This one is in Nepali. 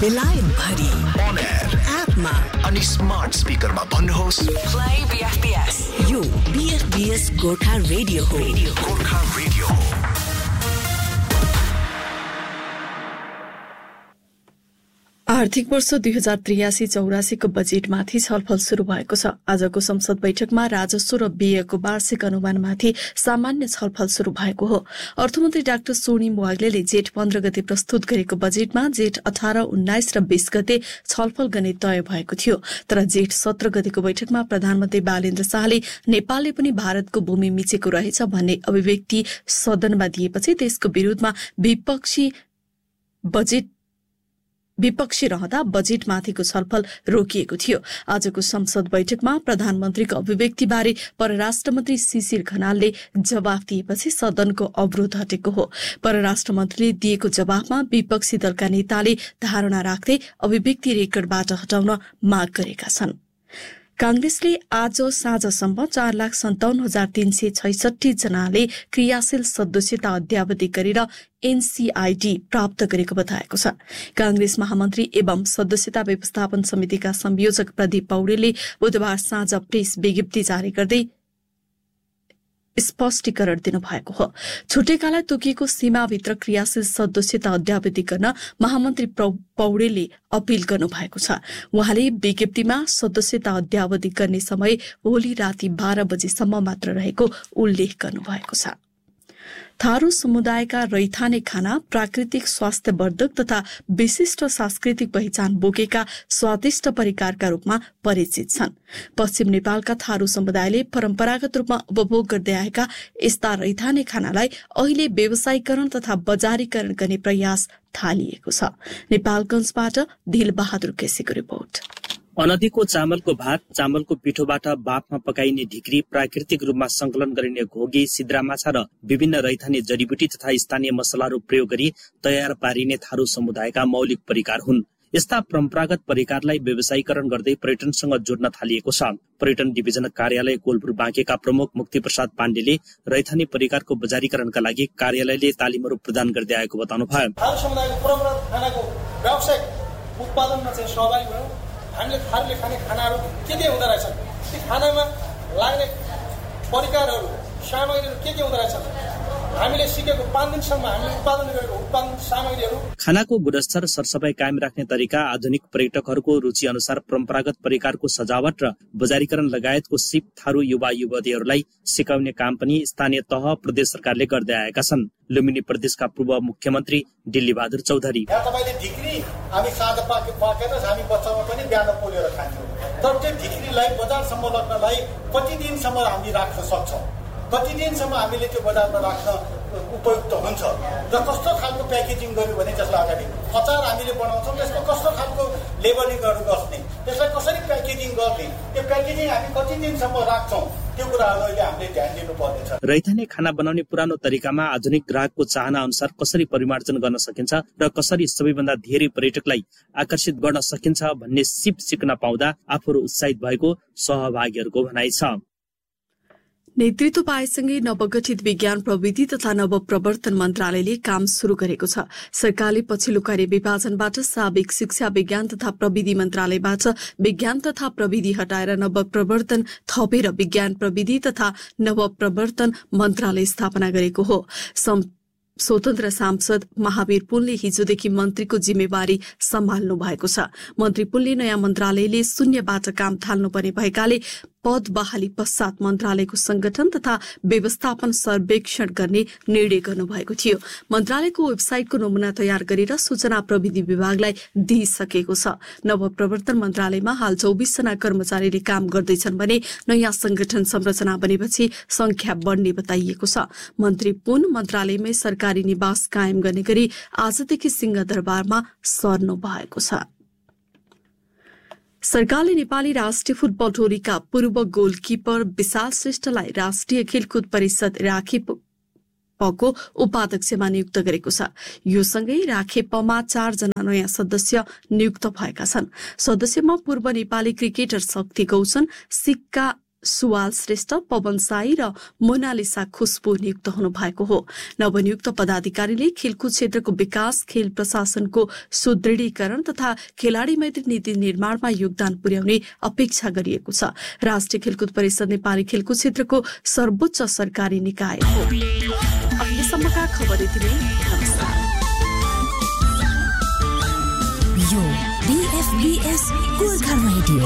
बेलायत भरि on air एपमा अनि स्मार्ट स्पिकरमा भन्नुहोस् Play BFBS. यो BFBS गोर्खा रेडियो हो. गोर्खा रेडियो हो। आर्थिक वर्ष 2083-84 को बजेटमाथि छलफल शुरू भएको छ। आजको संसद बैठकमा राजस्व र व्ययको वार्षिक अनुमानमाथि सामान्य छलफल शुरू भएको हो। अर्थमन्त्री डाक्टर स्वर्णिम वाग्लेले जेठ 15 गते प्रस्तुत गरेको बजेटमा जेठ 18, 19 र 20 गते छलफल गर्ने तय भएको थियो। तर जेठ 17 गतेको बैठकमा प्रधानमन्त्री बालेन्द्र शाहले नेपालले पनि भारतको भूमि मिचेको रहेछ भन्ने अभिव्यक्ति सदनमा दिएपछि त्यसको विरोधमा विपक्षी रहँदा बजेटमाथिको छलफल रोकिएको थियो। आजको संसद बैठकमा प्रधानमन्त्रीको अभिव्यक्तिबारे परराष्ट्र मन्त्री शिशिर खनालले जवाफ दिएपछि सदनको अवरोध हटेको हो। परराष्ट्र मन्त्रीले दिएको जवाफमा विपक्षी दलका नेताले धारणा राख्दै अभिव्यक्ति रेकर्डबाट हटाउन माग गरेका छन्। कांग्रेसले आज साँझसम्म 4,57,366 जनाले क्रियाशील सदस्यता अद्यावधि गरेर एनसीआईडी प्राप्त गरेको बताएको छ। कांग्रेस महामन्त्री एवं सदस्यता व्यवस्थापन समितिका संयोजक प्रदीप पौडेलले बुधबार साँझ प्रेस विज्ञप्ति जारी गर्दै स्पष्टीकरण दिनुभएको हो। छुटेकालाई तोकिएको सीमाभित्र क्रियाशील सदस्यता अद्यावधि गर्न महामन्त्री पौडेलले अपील गर्नुभएको छ। उहाँले विज्ञप्तिमा सदस्यता अद्यावधि गर्ने समय भोलि राति 12 बजेसम्म मात्र रहेको उल्लेख गर्नुभएको छ। थारू समुदायका रैथाने खाना प्राकृतिक स्वास्थ्यवर्धक तथा विशिष्ट सांस्कृतिक पहिचान बोकेका स्वादिष्ट परिकारका रूपमा परिचित छन्। पश्चिम नेपालका थारू समुदायले परम्परागत रूपमा उपभोग गर्दै आएका यस्ता रैथाने खानालाई अहिले व्यवसायीकरण तथा बजारीकरण गर्ने प्रयास थालिएको छ। नेपालगञ्जबाट दिलबहादुर केसीको रिपोर्ट। अनदीको चामलको भात, चामलको पिठोबाट बाफमा पकाइने ढिक्री, प्राकृतिक रूपमा संकलन गरिने घोगी, सिद्रा माछा र विभिन्न रैथाने जडीबुटी तथा स्थानीय मसलाहरू प्रयोग गरी तयार पारिने थारू समुदायका मौलिक परिकार हुन्। यस्ता परम्परागत परिकारलाई व्यवसायीकरण गर्दै पर्यटनसँग जोड्न थालिएको छ। पर्यटन डिभिजन कार्यालय कोलपुर बाँकेका प्रमुख मुक्ति प्रसाद पाण्डेले रैथाने परिकारको बजारीकरणका लागि कार्यालयले तालिमहरू प्रदान गर्दै आएको बताउनुभयो। थारू समुदायको परम्परागत खानाको व्यावसायिक उत्पादनमा चाहिँ सहभागी भयौँ। हामीले थारूले खाने खानाहरू के हुँदो रहेछ, ती खानामा लाग्ने परिकारहरू, सामग्रीहरू के हुँदो रहेछ, हामीले सिकेको 5 दिनसम्म हामीले उत्पादन गरेको उत्पादन सामग्रीहरू। खानाको गुणस्तर सरसफाई कायम राख्ने तरिका, आधुनिक पर्यटकहरूको रुचि अनुसार परम्परागत परिकारको सजावट र बजारीकरण लगायतको सिप थारू युवा युवतीहरूलाई सिकाउने काम पनि स्थानीय तह प्रदेश सरकारले गर्दै आएका छन्। लुम्बिनी प्रदेशका पूर्व मुख्यमन्त्री दिल्लीबहादुर चौधरी। तपाईले ढिक्री हामी साँझ पाकेर हामी बच्चामा पनि बिहान पोलेर खान्छौँ। तर त्यो ढिक्रीलाई बजारसम्म लग्नलाई कति दिनसम्म हामी राख्न सक्छौँ, कति दिनसम्म हामीले त्यो बजारमा राख्न उपयुक्त हुन्छ र कस्तो खालको प्याकेजिङ गर्यो भने जसलाई अगाडि अचार हामीले बनाउँछौँ त्यसको कस्तो खालको लेबलिङहरू गर्ने, त्यसलाई कसरी प्याकेजिङ गर्ने, त्यो प्याकेजिङ हामी कति दिनसम्म राख्छौँ, त्यो कुराहरू अहिले हामीले ध्यान दिनुपर्नेछ। रैथाने खाना बनाउने पुरानो तरिकामा आधुनिक ग्राहकको चाहना अनुसार कसरी परिमार्जन गर्न सकिन्छ र कसरी सबैभन्दा धेरै पर्यटकलाई आकर्षित गर्न सकिन्छ भन्ने सिप सिक्न पाउँदा आफूहरू उत्साहित भएको सहभागीहरूको भनाइ छ। नेतृत्व पाएसँगै नवगठित विज्ञान प्रविधि तथा नवप्रवर्तन मन्त्रालयले काम शुरू गरेको छ। सरकारले पछिल्लो कार्य विभाजनबाट साबिक शिक्षा विज्ञान तथा प्रविधि मन्त्रालयबाट विज्ञान तथा प्रविधि हटाएर नवप्रवर्तन थपेर विज्ञान प्रविधि तथा नवप्रवर्तन मन्त्रालय स्थापना गरेको हो। स्वतन्त्र सांसद महावीर पुनले हिजोदेखि मन्त्रीको जिम्मेवारी सम्हाल्नु भएको छ। मन्त्री पुनले नयाँ मन्त्रालयले शून्यबाट काम थाल्नुपर्ने भएकाले पद बहाली पश्चात मन्त्रालयको संगठन तथा व्यवस्थापन सर्वेक्षण गर्ने निर्णय गर्नुभएको थियो। मन्त्रालयको वेबसाइटको नमूना तयार गरेर सूचना प्रविधि विभागलाई दिइसकेको छ। नवप्रवर्तन मन्त्रालयमा हाल 24 जना कर्मचारीले काम गर्दैछन् भने नयाँ संगठन संरचना बनेपछि संख्या बढ्ने बताइएको छ। मन्त्री पुन मन्त्रालयमै सरकारी निवास कायम गर्ने गरी आजदेखि सिंहदरबारमा सर्नु भएको छ। सरकारले नेपाली राष्ट्रिय फुटबल टोलीका पूर्व गोलकिपर विशाल श्रेष्ठलाई राष्ट्रिय खेलकुद परिषद राखेपको उपाध्यक्षमा नियुक्त गरेको छ। यो सँगै राखेपमा 4 जना नयाँ सदस्य नियुक्त भएका छन्। सदस्यमा पूर्व नेपाली क्रिकेटर शक्ति गौचन, सिक्का सुवाल श्रेष्ठ, पवन साई र मोनालिसा खुशबु नियुक्त हुनु भएको हो। नवनियुक्त पदाधिकारीले खेलकुद क्षेत्रको विकास, खेल प्रशासनको सुदृढीकरण तथा खेलाड़ी मैत्री नीति निर्माणमा योगदान पुर्याउने अपेक्षा गरिएको छ। राष्ट्रिय खेलकुद परिषद नेपाली खेलकुद क्षेत्रको सर्वोच्च सरकारी निकाय हो। अहिलेसम्मका खबर यति नै। नमस्कार। यो BFBS गोर्खा रेडियो